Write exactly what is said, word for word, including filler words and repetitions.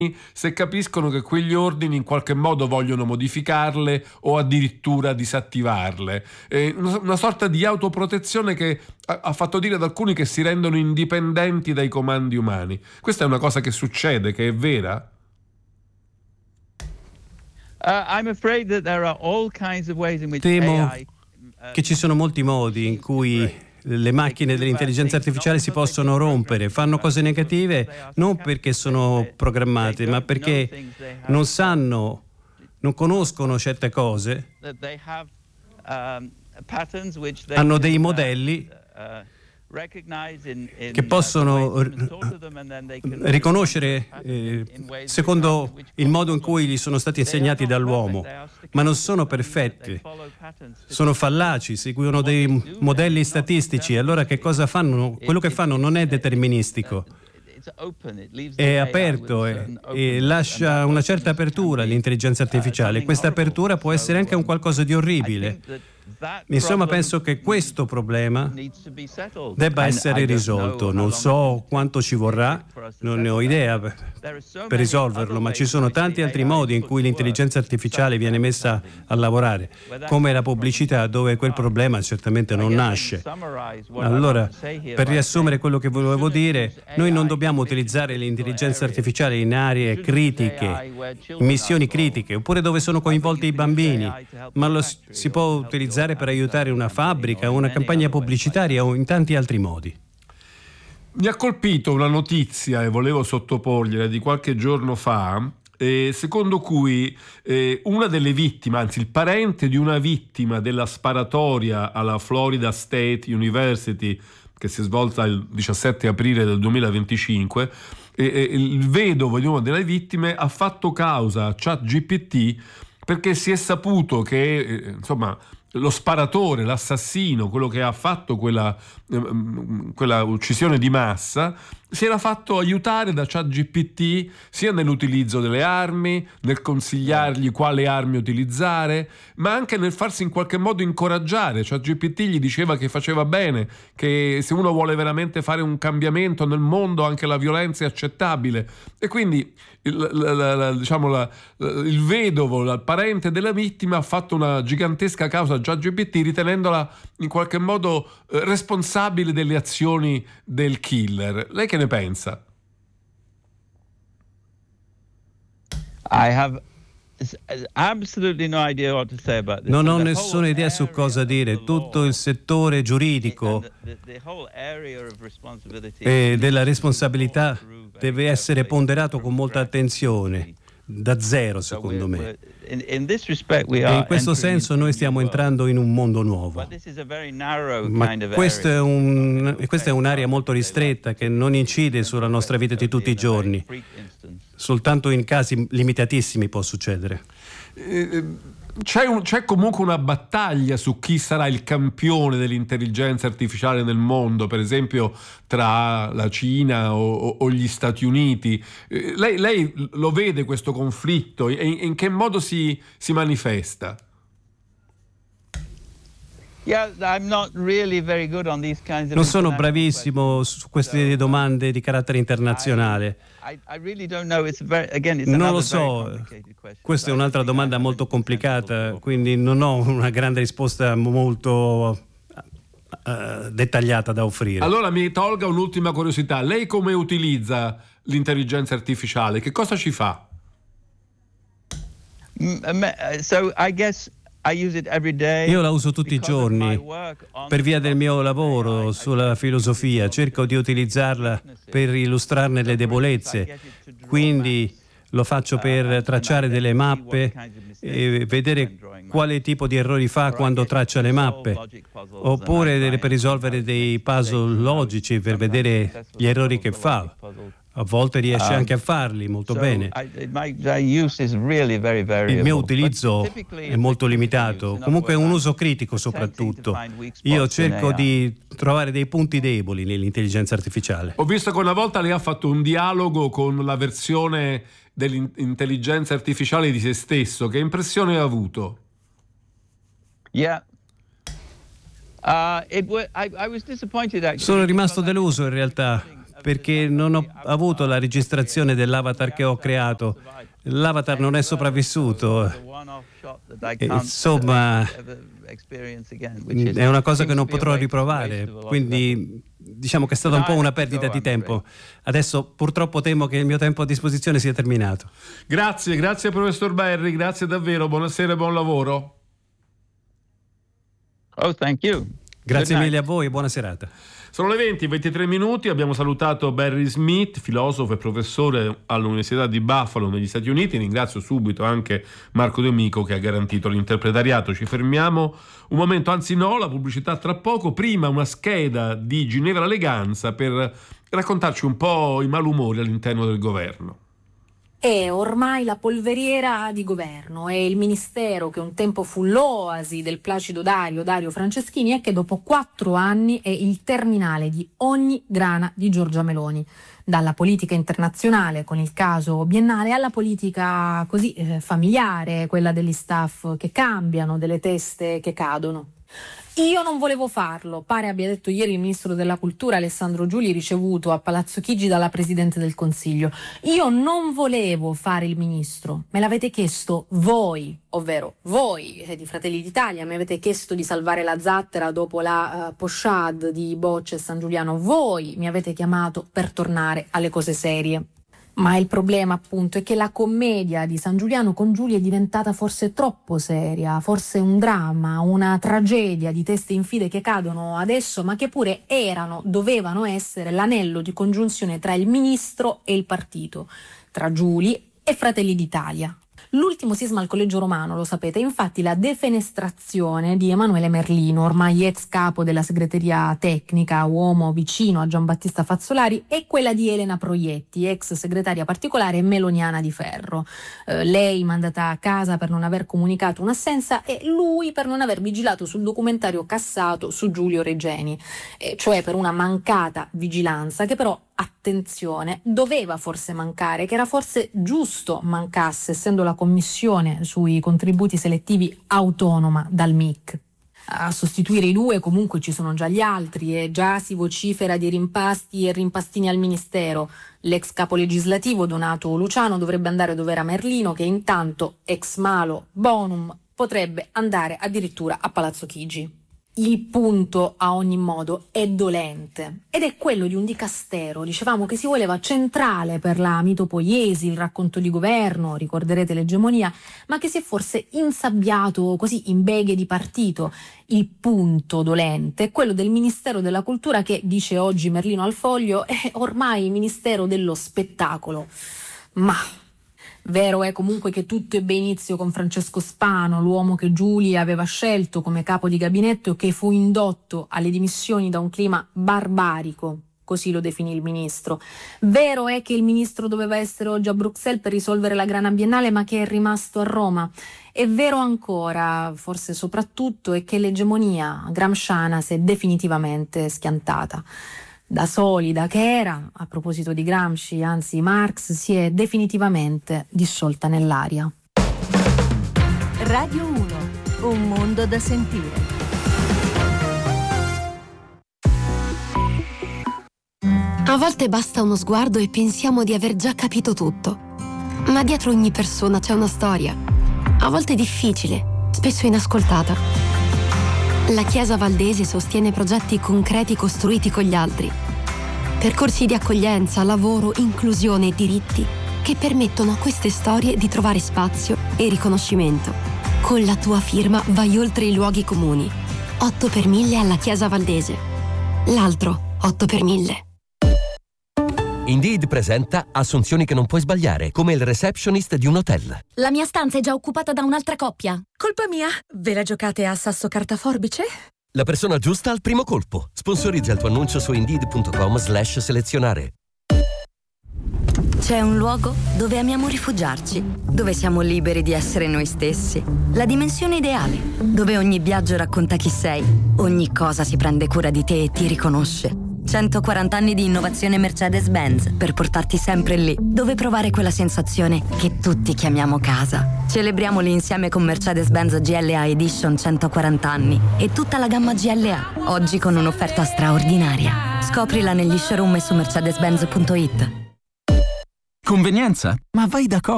se capiscono che quegli ordini in qualche modo vogliono modificarle o addirittura disattivarle. È una, una sorta di autoprotezione che ha, ha fatto dire ad alcuni che si rendono indipendenti dai comandi umani. Questa è una cosa che succede, che è vera? Temo che ci sono molti modi in cui le macchine dell'intelligenza artificiale si possono rompere, fanno cose negative non perché sono programmate, ma perché non sanno, non conoscono certe cose, hanno dei modelli che possono riconoscere eh, secondo il modo in cui gli sono stati insegnati dall'uomo, ma non sono perfetti, sono fallaci, seguono dei modelli statistici. Allora che cosa fanno? Quello che fanno non è deterministico, è aperto e, e lascia una certa apertura all'intelligenza artificiale. Questa apertura può essere anche un qualcosa di orribile. Insomma, penso che questo problema debba essere risolto. Non so quanto ci vorrà, non ne ho idea per, per risolverlo, ma ci sono tanti altri modi in cui l'intelligenza artificiale viene messa a lavorare, come la pubblicità, dove quel problema certamente non nasce. Allora, per riassumere quello che volevo dire, noi non dobbiamo utilizzare l'intelligenza artificiale in aree critiche, in missioni critiche, oppure dove sono coinvolti i bambini, ma lo si può utilizzare per aiutare una fabbrica, una campagna pubblicitaria o in tanti altri modi. Mi ha colpito una notizia e volevo sottoporgliela di qualche giorno fa, eh, secondo cui eh, una delle vittime, anzi il parente di una vittima della sparatoria alla Florida State University che si è svolta il diciassette aprile del duemilaventicinque, eh, eh, il vedovo di una delle vittime ha fatto causa a ChatGPT perché si è saputo che eh, insomma lo sparatore, l'assassino, quello che ha fatto quella, ehm, quella uccisione di massa, si era fatto aiutare da ChatGPT sia nell'utilizzo delle armi, nel consigliargli quale armi utilizzare, ma anche nel farsi in qualche modo incoraggiare. ChatGPT gli diceva che faceva bene, che se uno vuole veramente fare un cambiamento nel mondo anche la violenza è accettabile. E quindi il, la, la, la, diciamo la, il vedovo, il parente della vittima, ha fatto una gigantesca causa a ChatGPT ritenendola in qualche modo eh, responsabile delle azioni del killer. Lei che ne pensa? I have absolutely no idea what to say about this. Non ho nessuna idea su cosa dire. Tutto il settore giuridico e della responsabilità deve essere ponderato con molta attenzione, da zero secondo me. E in questo senso noi stiamo entrando in un mondo nuovo. Ma questo è un, questa è un'area molto ristretta che non incide sulla nostra vita di tutti i giorni. Soltanto in casi limitatissimi può succedere. C'è, un, c'è comunque una battaglia su chi sarà il campione dell'intelligenza artificiale nel mondo, per esempio tra la Cina o, o gli Stati Uniti. Lei, lei lo vede questo conflitto e in, in che modo si, si manifesta? Non sono bravissimo su queste domande di carattere internazionale. Non lo so, questa è un'altra domanda molto complicata, quindi non ho una grande risposta molto uh, dettagliata da offrire. Allora mi tolga un'ultima curiosità. Lei come utilizza l'intelligenza artificiale? Che cosa ci fa? So I guess Io la uso tutti i giorni per via del mio lavoro sulla filosofia, cerco di utilizzarla per illustrarne le debolezze, quindi lo faccio per tracciare delle mappe e vedere quale tipo di errori fa quando traccia le mappe, oppure per risolvere dei puzzle logici per vedere gli errori che fa. A volte riesce anche a farli molto bene. Il mio utilizzo è molto limitato, comunque è un uso critico soprattutto. Io cerco di trovare dei punti deboli nell'intelligenza artificiale. Ho visto che una volta lei ha fatto un dialogo con la versione dell'intelligenza artificiale di se stesso. Che impressione ha avuto? Yeah. Sono rimasto deluso in realtà, perché non ho avuto la registrazione dell'avatar che ho creato. L'avatar non è sopravvissuto. E, insomma, è una cosa che non potrò riprovare, quindi diciamo che è stata un po' una perdita di tempo. Adesso purtroppo temo che il mio tempo a disposizione sia terminato. Grazie, grazie professor Berry, grazie davvero, buonasera e buon lavoro. Oh, thank you. Grazie mille a voi e buona serata. Sono le venti e ventitré minuti, abbiamo salutato Barry Smith, filosofo e professore all'Università di Buffalo negli Stati Uniti. Ringrazio subito anche Marco De Mico che ha garantito l'interpretariato. Ci fermiamo un momento, anzi no, la pubblicità tra poco. Prima una scheda di Ginevra Leganza per raccontarci un po' i malumori all'interno del governo. È ormai la polveriera di governo, è il ministero che un tempo fu l'oasi del placido Dario, Dario Franceschini, e che dopo quattro anni è il terminale di ogni grana di Giorgia Meloni. Dalla politica internazionale con il caso biennale alla politica così eh, familiare, quella degli staff che cambiano, delle teste che cadono. Io non volevo farlo, pare abbia detto ieri il ministro della cultura Alessandro Giuli, ricevuto a Palazzo Chigi dalla Presidente del Consiglio. Io non volevo fare il ministro, me l'avete chiesto voi, ovvero voi di Fratelli d'Italia, mi avete chiesto di salvare la zattera dopo la uh, pochade di Boccia e San Giuliano, voi mi avete chiamato per tornare alle cose serie. Ma il problema appunto è che la commedia di San Giuliano con Giulia è diventata forse troppo seria, forse un dramma, una tragedia di teste infide che cadono adesso, ma che pure erano, dovevano essere l'anello di congiunzione tra il ministro e il partito, tra Giuli e Fratelli d'Italia. L'ultimo sisma al Collegio Romano, lo sapete, infatti la defenestrazione di Emanuele Merlino, ormai ex capo della segreteria tecnica, uomo vicino a Giambattista Fazzolari, e quella di Elena Proietti, ex segretaria particolare meloniana di ferro. Eh, lei mandata a casa per non aver comunicato un'assenza e lui per non aver vigilato sul documentario cassato su Giulio Regeni, eh, cioè per una mancata vigilanza che però, attenzione, doveva forse mancare, che era forse giusto mancasse, essendo la commissione sui contributi selettivi autonoma dal M I C. A sostituire i due comunque ci sono già gli altri e già si vocifera di rimpasti e rimpastini al ministero. L'ex capo legislativo Donato Luciano dovrebbe andare dove era Merlino, che intanto, ex malo bonum, potrebbe andare addirittura a Palazzo Chigi. Il punto, a ogni modo, è dolente ed è quello di un dicastero, dicevamo, che si voleva centrale per la mitopoiesi, il racconto di governo, ricorderete l'egemonia, ma che si è forse insabbiato così in beghe di partito. Il punto dolente è quello del Ministero della Cultura che, dice oggi Merlino al Foglio, è ormai Ministero dello spettacolo. Ma vero è comunque che tutto ebbe inizio con Francesco Spano, l'uomo che Giulia aveva scelto come capo di gabinetto e che fu indotto alle dimissioni da un clima barbarico, così lo definì il ministro. Vero è che il ministro doveva essere oggi a Bruxelles per risolvere la grana biennale, ma che è rimasto a Roma. È vero ancora, forse soprattutto, è che l'egemonia gramsciana si è definitivamente schiantata. Da solida che era, a proposito di Gramsci, anzi Marx, si è definitivamente dissolta nell'aria. Radio uno, un mondo da sentire. A volte basta uno sguardo e pensiamo di aver già capito tutto. Ma dietro ogni persona c'è una storia, a volte difficile, spesso inascoltata. La Chiesa Valdese sostiene progetti concreti costruiti con gli altri. Percorsi di accoglienza, lavoro, inclusione e diritti che permettono a queste storie di trovare spazio e riconoscimento. Con la tua firma vai oltre i luoghi comuni. otto per mille alla Chiesa Valdese. L'altro otto per mille. Indeed presenta assunzioni che non puoi sbagliare, come il receptionist di un hotel. La mia stanza è già occupata da un'altra coppia. Colpa mia? Ve la giocate a sasso carta forbice? La persona giusta al primo colpo. Sponsorizza il tuo annuncio su indeed punto com slash selezionare. C'è un luogo dove amiamo rifugiarci, dove siamo liberi di essere noi stessi. La dimensione ideale, dove ogni viaggio racconta chi sei, ogni cosa si prende cura di te e ti riconosce. centoquaranta anni di innovazione Mercedes-Benz per portarti sempre lì, dove provare quella sensazione che tutti chiamiamo casa. Celebriamoli insieme con Mercedes-Benz G L A Edition centoquaranta anni e tutta la gamma G L A, oggi con un'offerta straordinaria. Scoprila negli showroom e su mercedes benz punto it. Convenienza? Ma vai da cosa?